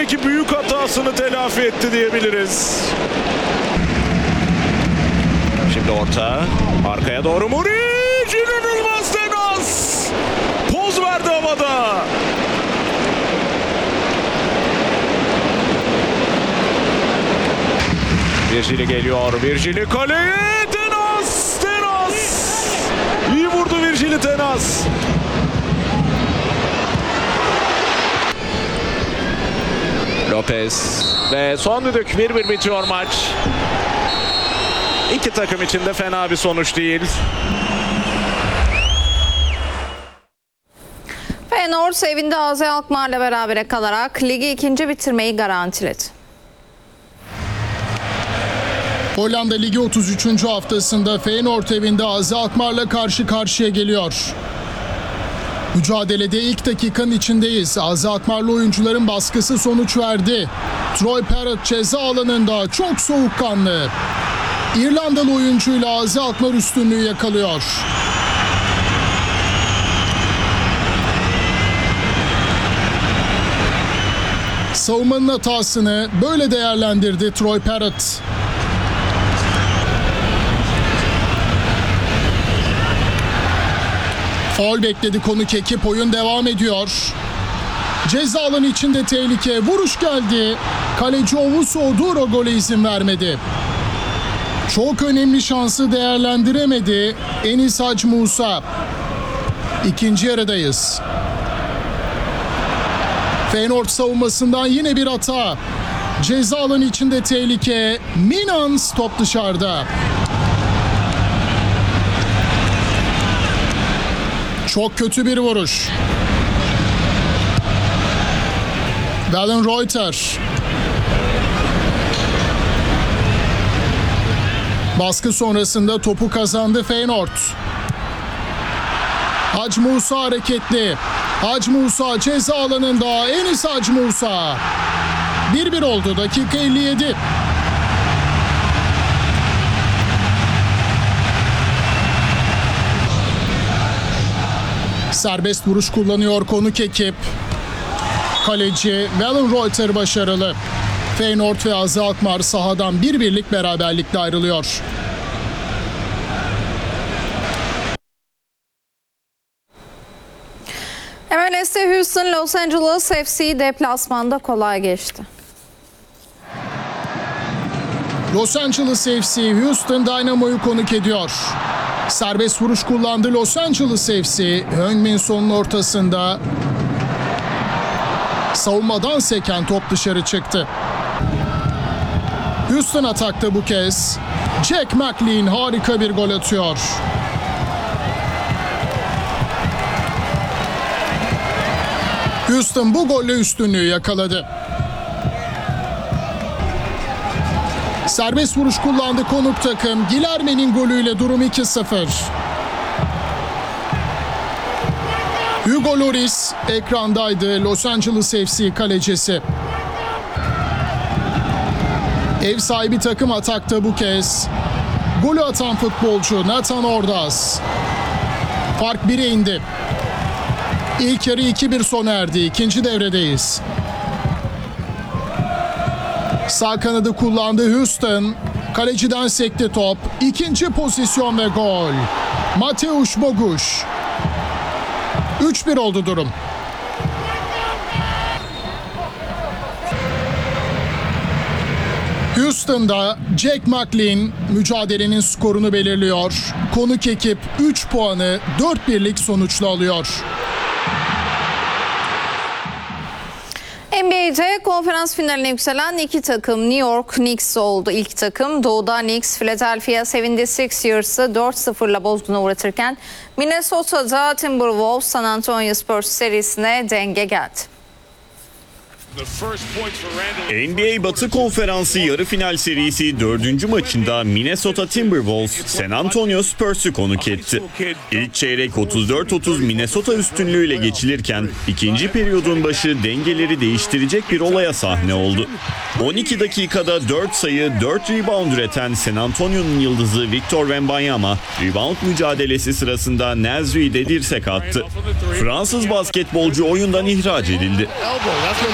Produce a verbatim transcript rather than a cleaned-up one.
kariyerindeki büyük hatasını telafi etti diyebiliriz. Şimdi orta, arkaya doğru Muric, inanılmaz temas. Poz verdi havada. Virgili geliyor, Virgili kaleye, tenas, tenas. İyi vurdu Virgili, tenas. Lopez ve son düdük, bir bir bitiyor maç. İki takım için de fena bir sonuç değil. Feyenoord evinde A Z Alkmaar'la berabere kalarak ligi ikinci bitirmeyi garantiledi. Hollanda Ligi otuz üçüncü haftasında Feyenoord evinde A Z Alkmaar'la karşı karşıya geliyor. Mücadelede ilk dakikanın içindeyiz. A Z Alkmaarlı oyuncuların baskısı sonuç verdi. Troy Parrott ceza alanında çok soğukkanlı. İrlandalı oyuncuyla A Z Alkmaar üstünlüğü yakalıyor. Savunmanın hatasını böyle değerlendirdi Troy Parrott. Faul bekledi konuk ekip, oyun devam ediyor. Ceza alanı içinde tehlike, vuruş geldi. Kaleci Owusu Oduro gole izin vermedi. Çok önemli şansı değerlendiremedi Enis Hacı Musa. İkinci yarıdayız. Feyenoord savunmasından yine bir hata. Ceza alanı içinde tehlike. Minans, top dışarıda. Çok kötü bir vuruş. Wellenreuter. Baskı sonrasında topu kazandı Feyenoord. Hacı Musa hareketli. Hacı Musa ceza alanında. Enis Hacı Musa. bir bir oldu. Dakika elli yedi. Serbest vuruş kullanıyor konuk ekip. Kaleci Wellenreuter başarılı. Feyenoord ve A Z Alkmaar sahadan bir birlik beraberlikle ayrılıyor. M L S'te Houston Los Angeles F C deplasmanda kolay geçti. Los Angeles F C Houston Dynamo'yu konuk ediyor. Serbest vuruş kullandı Los Angeles F C. Heung-min Son'un ortasında. Savunmadan seken top dışarı çıktı. Houston atakta bu kez. Jack McLean harika bir gol atıyor. Houston bu golle üstünlüğü yakaladı. Serbest vuruş kullandı konuk takım. Guilherme'nin golüyle durum iki sıfır. Hugo Lloris ekrandaydı, Los Angeles F C kalecisi. Ev sahibi takım atakta bu kez. Golü atan futbolcu Nathan Ordaz. Fark bire indi. İlk yarı iki bir sona erdi. İkinci devredeyiz. Sağ kanadı kullandı Houston. Kaleciden sekti top. İkinci pozisyon ve gol. Mateusz Bogusz. üç bir oldu durum. Houston'da Jack McLean mücadelenin skorunu belirliyor. Konuk ekip üç puanı dört birlik sonuçla alıyor. N B A'de konferans finaline yükselen iki takım New York Knicks oldu. İlk takım Doğu'da Knicks, Philadelphia yetmiş altı dört sıfırla bozguna uğratırken Minnesota'da Timberwolves San Antonio Spurs serisine denge geldi. N B A Batı Konferansı yarı final serisi dördüncü maçında Minnesota Timberwolves San Antonio Spurs'u konuk etti. İlk çeyrek otuz dört otuz Minnesota üstünlüğüyle geçilirken ikinci periyodun başı dengeleri değiştirecek bir olaya sahne oldu. on iki dakikada dört sayı, dört rebound üreten San Antonio'nun yıldızı Victor Wembanyama rebound mücadelesi sırasında Naz Reid'e dirsek attı. Fransız basketbolcu oyundan ihraç edildi.